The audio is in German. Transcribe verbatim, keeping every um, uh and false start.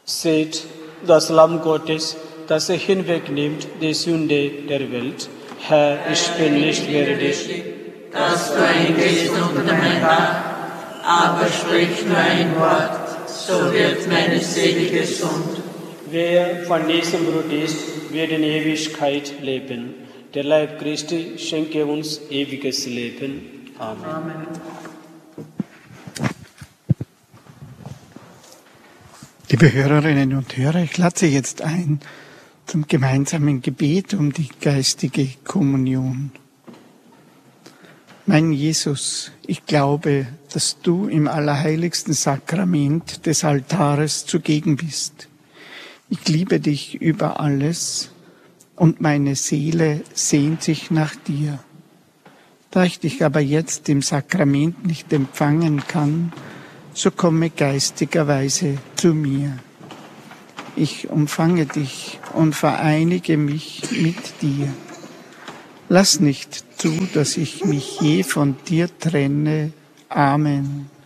Seht das Lamm Gottes, das er hinwegnimmt die Sünde der Welt. Herr, ich bin nicht würdig, dass du eingehst unter mein Dach, aber sprich nur ein Wort, so wird meine Seele gesund. Wer von diesem Brot isst, wird in Ewigkeit leben. Der Leib Christi schenke uns ewiges Leben. Amen. Amen. Liebe Hörerinnen und Hörer, ich lade Sie jetzt ein zum gemeinsamen Gebet um die geistige Kommunion. Mein Jesus, ich glaube, dass du im allerheiligsten Sakrament des Altares zugegen bist. Ich liebe dich über alles und meine Seele sehnt sich nach dir. Da ich dich aber jetzt im Sakrament nicht empfangen kann, so komme geistigerweise zu mir. Ich umfange dich und vereinige mich mit dir. Lass nicht zu, dass ich mich je von dir trenne. Amen.